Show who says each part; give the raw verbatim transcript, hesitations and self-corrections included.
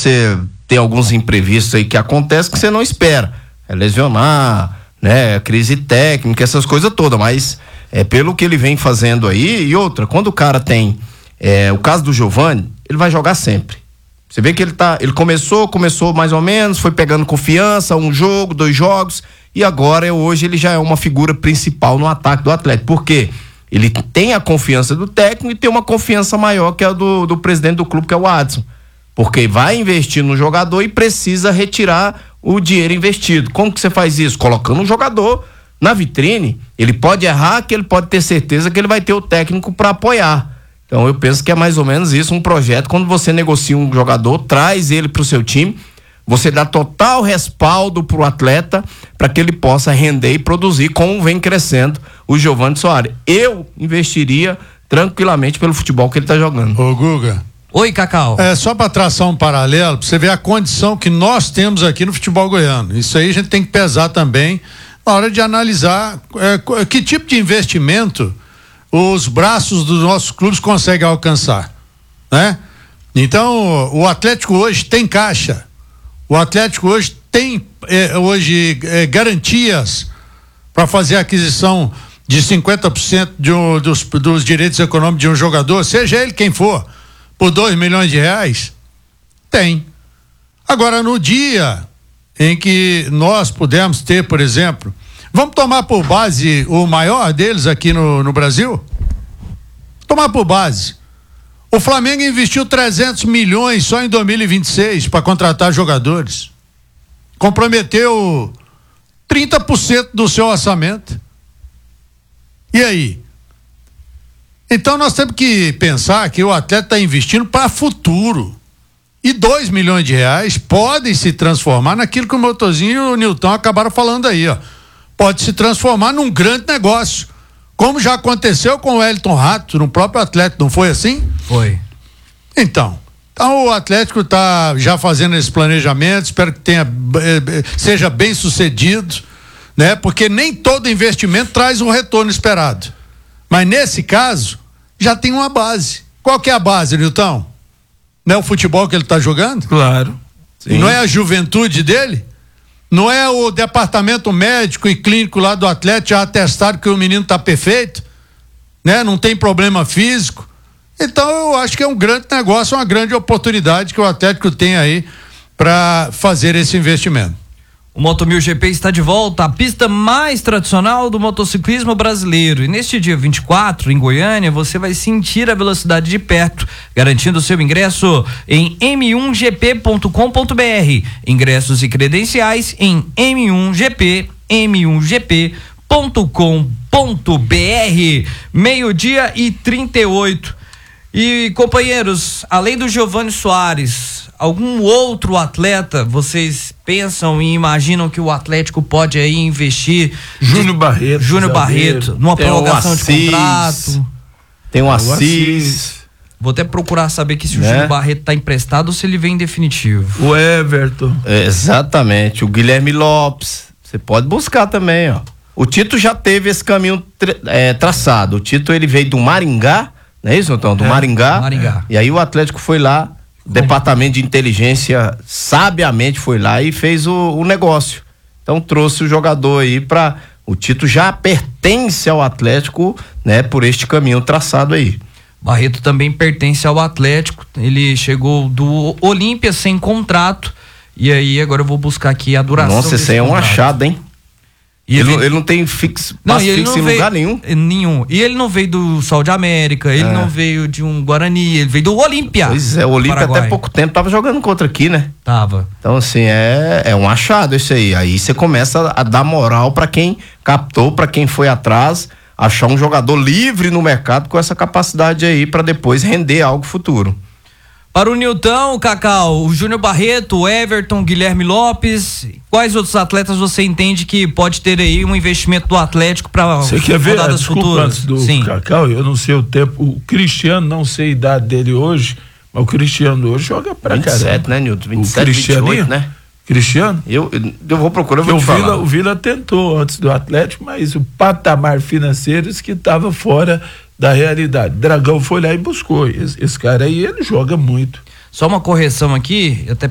Speaker 1: você ter alguns imprevistos aí que acontecem que você não espera. É lesionar, né? Crise técnica, essas coisas todas, mas é pelo que ele vem fazendo aí. E outra, quando o cara tem é, o caso do Giovani, ele vai jogar sempre. Você vê que ele tá, ele começou, começou mais ou menos, foi pegando confiança, um jogo, dois jogos, e agora hoje ele já é uma figura principal no ataque do Atlético. Por quê? Ele tem a confiança do técnico e tem uma confiança maior que a do, do presidente do clube, que é o Adson. Porque vai investir no jogador e precisa retirar o dinheiro investido. Como que você faz isso? Colocando um jogador na vitrine. Ele pode errar, que ele pode ter certeza que ele vai ter o técnico para apoiar. Então eu penso que é mais ou menos isso, um projeto. Quando você negocia um jogador, traz ele para o seu time, você dá total respaldo para o atleta para que ele possa render e produzir, como vem crescendo o Giovani Soares. Eu investiria tranquilamente pelo futebol que ele está jogando.
Speaker 2: Ô Guga.
Speaker 3: Oi, Cacau.
Speaker 2: É só para traçar um paralelo, para você ver a condição que nós temos aqui no futebol goiano. Isso aí a gente tem que pesar também na hora de analisar é, que tipo de investimento os braços dos nossos clubes conseguem alcançar, né? Então, o Atlético hoje tem caixa, o Atlético hoje tem é, hoje é, garantias para fazer a aquisição de cinquenta por cento de um, dos, dos direitos econômicos de um jogador, seja ele quem for, por dois milhões de reais, tem. Agora, no dia em que nós pudermos ter, por exemplo, vamos tomar por base o maior deles aqui no, no Brasil? Tomar por base. O Flamengo investiu trezentos milhões só em dois mil e vinte e seis para contratar jogadores. Comprometeu trinta por cento do seu orçamento. E aí? Então nós temos que pensar que o atleta está investindo para futuro. E dois milhões de reais podem se transformar naquilo que o Motorzinho e o Nilton acabaram falando aí, ó. Pode se transformar num grande negócio, como já aconteceu com o Elton Rato no próprio Atlético, não foi assim?
Speaker 3: Foi.
Speaker 2: Então, então o Atlético está já fazendo esse planejamento, espero que tenha, seja bem sucedido, né? Porque nem todo investimento traz um retorno esperado, mas nesse caso já tem uma base. Qual que é a base, Nilton? Não é o futebol que ele está jogando?
Speaker 4: Claro.
Speaker 2: Sim. Não é a juventude dele? Não é o departamento médico e clínico lá do Atlético já atestado que o menino tá perfeito, né? Não tem problema físico. Então eu acho que é um grande negócio, uma grande oportunidade que o Atlético tem aí para fazer esse investimento.
Speaker 3: O Motomil G P está de volta, a pista mais tradicional do motociclismo brasileiro. E neste dia vinte e quatro, em Goiânia, você vai sentir a velocidade de perto, garantindo o seu ingresso em m um g p ponto com ponto b r. Ingressos e credenciais em m um g p, m um g p ponto com ponto b r. Meio-dia e trinta e oito. E, companheiros, além do Giovani Soares, algum outro atleta vocês pensam e imaginam que o Atlético pode aí investir?
Speaker 4: Júnior Barreto.
Speaker 3: Júnior Barreto, numa prorrogação de contrato.
Speaker 1: Tem o Assis.
Speaker 3: Vou até procurar saber que se o
Speaker 1: né?
Speaker 3: Júnior Barreto tá emprestado ou se ele vem em definitivo.
Speaker 4: O Everton.
Speaker 1: É, exatamente. O Guilherme Lopes. Você pode buscar também, ó. O Tito já teve esse caminho tra- é, traçado. O Tito, ele veio do Maringá, não é isso, então? Do é, Maringá.
Speaker 3: Maringá.
Speaker 1: E aí o Atlético foi lá, o departamento de inteligência sabiamente foi lá e fez o, o negócio. Então trouxe o jogador aí pra... O Tito já pertence ao Atlético, né? Por este caminho traçado aí.
Speaker 3: Barreto também pertence ao Atlético. Ele chegou do Olímpia sem contrato. E aí agora eu vou buscar aqui a duração.
Speaker 1: Nossa, esse aí é um
Speaker 3: contrato.
Speaker 1: achado, hein?
Speaker 3: E
Speaker 1: ele,
Speaker 3: ele,
Speaker 1: não, ele não tem fixo,
Speaker 3: não,
Speaker 1: passo
Speaker 3: ele
Speaker 1: fixo
Speaker 3: não
Speaker 1: em
Speaker 3: veio,
Speaker 1: lugar nenhum.
Speaker 3: Nenhum. E ele não veio do Sol de América, ele
Speaker 1: é.
Speaker 3: não veio de um Guarani, ele veio do Olímpia.
Speaker 1: Pois é, o Olímpia até pouco tempo tava jogando contra aqui, né?
Speaker 3: Tava.
Speaker 1: Então, assim, é, é um achado esse aí. Aí você começa a dar moral pra quem captou, pra quem foi atrás, achar um jogador livre no mercado com essa capacidade aí pra depois render algo futuro.
Speaker 3: Para o Nilton, Cacau, o Júnior Barreto, o Everton, o Guilherme Lopes, quais outros atletas você entende que pode ter aí um investimento do Atlético para
Speaker 4: você quer ver,
Speaker 3: rodadas
Speaker 4: desculpa,
Speaker 3: futuras?
Speaker 4: antes do
Speaker 3: Sim.
Speaker 4: Cacau, eu não sei o tempo, o Cristiano, não sei a idade dele hoje, mas o Cristiano hoje joga pra
Speaker 1: vinte e sete,
Speaker 4: caramba.
Speaker 1: né, Nilton? vinte e sete,
Speaker 4: o Cristiano,
Speaker 1: vinte e oito, né?
Speaker 4: Cristiano?
Speaker 1: Eu, eu vou procurar, eu vou
Speaker 4: o
Speaker 1: te
Speaker 4: Vila,
Speaker 1: falar.
Speaker 4: o Vila tentou antes do Atlético, mas o patamar financeiro que estava fora da realidade. Dragão foi lá e buscou. Esse, esse cara aí, ele joga muito.
Speaker 3: Só uma correção aqui, até